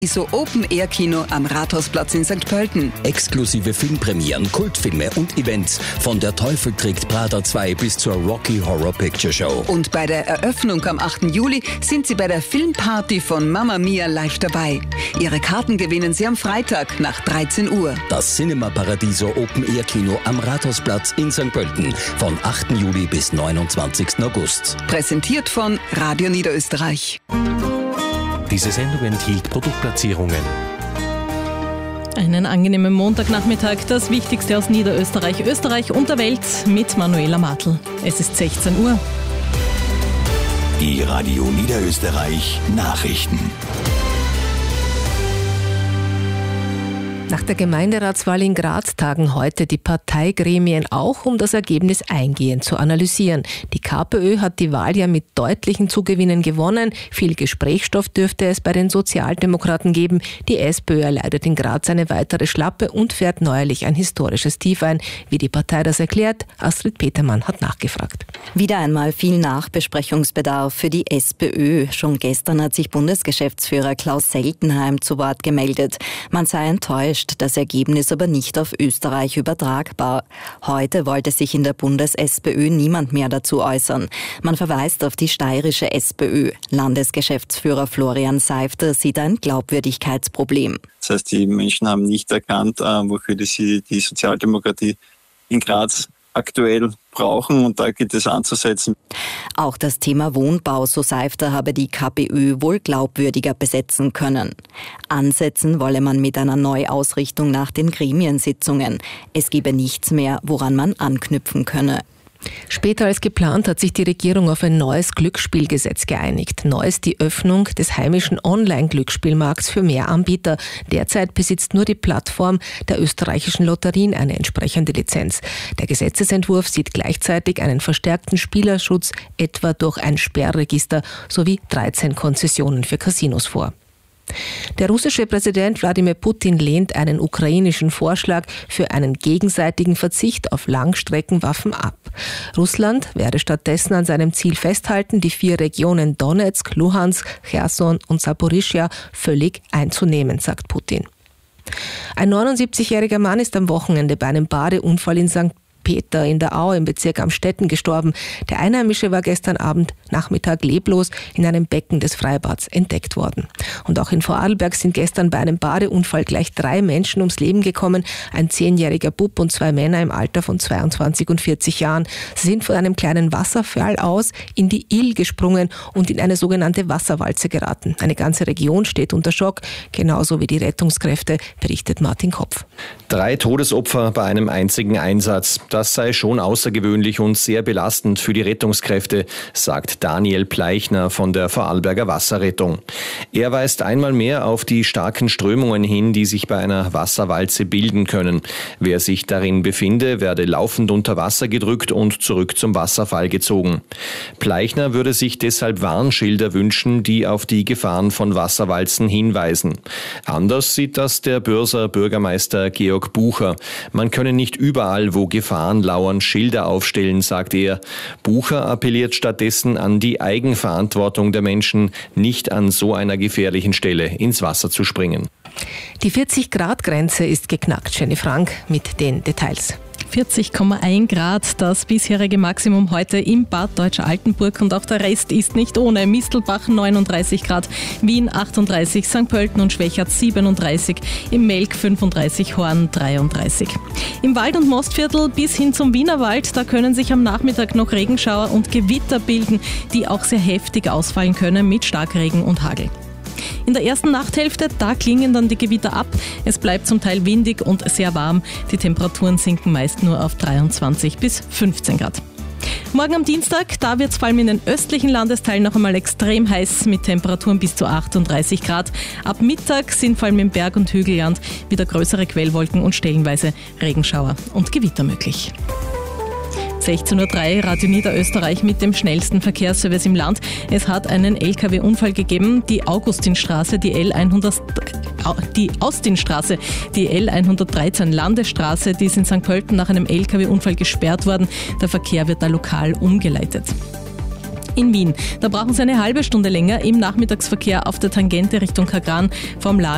So Open-Air-Kino am Rathausplatz in St. Pölten. Exklusive Filmpremieren, Kultfilme und Events von Der Teufel trägt Prada 2 bis zur Rocky Horror Picture Show. Und bei der Eröffnung am 8. Juli sind Sie bei der Filmparty von Mamma Mia live dabei. Ihre Karten gewinnen Sie am Freitag nach 13 Uhr. Das Cinema Paradiso Open-Air-Kino am Rathausplatz in St. Pölten von 8. Juli bis 29. August. Präsentiert von Radio Niederösterreich. Diese Sendung enthielt Produktplatzierungen. Einen angenehmen Montagnachmittag, das Wichtigste aus Niederösterreich, Österreich und der Welt mit Manuela Martl. Es ist 16 Uhr. Die Radio Niederösterreich Nachrichten. Nach der Gemeinderatswahl in Graz tagen heute die Parteigremien auch, um das Ergebnis eingehend zu analysieren. Die KPÖ hat die Wahl ja mit deutlichen Zugewinnen gewonnen. Viel Gesprächsstoff dürfte es bei den Sozialdemokraten geben. Die SPÖ erleidet in Graz eine weitere Schlappe und fährt neuerlich ein historisches Tief ein. Wie die Partei das erklärt, Astrid Petermann hat nachgefragt. Wieder einmal viel Nachbesprechungsbedarf für die SPÖ. Schon gestern hat sich Bundesgeschäftsführer Klaus Seltenheim zu Wort gemeldet. Man sei enttäuscht, das Ergebnis aber nicht auf Österreich übertragbar. Heute wollte sich in der Bundes-SPÖ niemand mehr dazu äußern. Man verweist auf die steirische SPÖ. Landesgeschäftsführer Florian Seifter sieht ein Glaubwürdigkeitsproblem. Das heißt, die Menschen haben nicht erkannt, wofür sie die Sozialdemokratie in Graz aktuell brauchen, und da gilt es anzusetzen. Auch das Thema Wohnbau, so Seifter, habe die KPÖ wohl glaubwürdiger besetzen können. Ansetzen wolle man mit einer Neuausrichtung nach den Gremiensitzungen. Es gebe nichts mehr, woran man anknüpfen könne. Später als geplant hat sich die Regierung auf ein neues Glücksspielgesetz geeinigt. Neu ist die Öffnung des heimischen Online-Glücksspielmarkts für mehr Anbieter. Derzeit besitzt nur die Plattform der österreichischen Lotterien eine entsprechende Lizenz. Der Gesetzesentwurf sieht gleichzeitig einen verstärkten Spielerschutz, etwa durch ein Sperrregister sowie 13 Konzessionen für Casinos vor. Der russische Präsident Wladimir Putin lehnt einen ukrainischen Vorschlag für einen gegenseitigen Verzicht auf Langstreckenwaffen ab. Russland werde stattdessen an seinem Ziel festhalten, die 4 Regionen Donetsk, Luhansk, Cherson und Saporischschja völlig einzunehmen, sagt Putin. Ein 79-jähriger Mann ist am Wochenende bei einem Badeunfall in St. Peter in der Au im Bezirk Amstetten gestorben. Der Einheimische war gestern Abend Nachmittag leblos in einem Becken des Freibads entdeckt worden. Und auch in Vorarlberg sind gestern bei einem Badeunfall gleich 3 Menschen ums Leben gekommen. Ein 10-jähriger Bub und 2 Männer im Alter von 22 und 40 Jahren. Sie sind von einem kleinen Wasserfall aus in die Ill gesprungen und in eine sogenannte Wasserwalze geraten. Eine ganze Region steht unter Schock, genauso wie die Rettungskräfte, berichtet Martin Kopf. 3 Todesopfer bei einem einzigen Einsatz. Das sei schon außergewöhnlich und sehr belastend für die Rettungskräfte, sagt Daniel Pleichner von der Vorarlberger Wasserrettung. Er weist einmal mehr auf die starken Strömungen hin, die sich bei einer Wasserwalze bilden können. Wer sich darin befinde, werde laufend unter Wasser gedrückt und zurück zum Wasserfall gezogen. Pleichner würde sich deshalb Warnschilder wünschen, die auf die Gefahren von Wasserwalzen hinweisen. Anders sieht das der Börser Bürgermeister Georg Bucher. Man könne nicht überall, wo Gefahren lauern, Schilder aufstellen, sagt er. Bucher appelliert stattdessen an die Eigenverantwortung der Menschen, nicht an so einer gefährlichen Stelle ins Wasser zu springen. Die 40-Grad-Grenze ist geknackt. Jenny Frank mit den Details. 40,1 Grad, das bisherige Maximum heute im Bad Deutsch-Altenburg, und auch der Rest ist nicht ohne. Mistelbach 39 Grad, Wien 38, St. Pölten und Schwechat 37, im Melk 35, Horn 33. Im Wald- und Mostviertel bis hin zum Wienerwald, da können sich am Nachmittag noch Regenschauer und Gewitter bilden, die auch sehr heftig ausfallen können mit Starkregen und Hagel. In der ersten Nachthälfte, da klingen dann die Gewitter ab. Es bleibt zum Teil windig und sehr warm. Die Temperaturen sinken meist nur auf 23 bis 15 Grad. Morgen am Dienstag, da wird es vor allem in den östlichen Landesteilen noch einmal extrem heiß mit Temperaturen bis zu 38 Grad. Ab Mittag sind vor allem im Berg- und Hügelland wieder größere Quellwolken und stellenweise Regenschauer und Gewitter möglich. 16.03 Uhr, Radio Niederösterreich mit dem schnellsten Verkehrsservice im Land. Es hat einen LKW-Unfall gegeben. Die Austinstraße, die L113 Landesstraße, die ist in St. Pölten nach einem LKW-Unfall gesperrt worden. Der Verkehr wird da lokal umgeleitet. In Wien, da brauchen Sie eine halbe Stunde länger im Nachmittagsverkehr auf der Tangente Richtung Kagran vom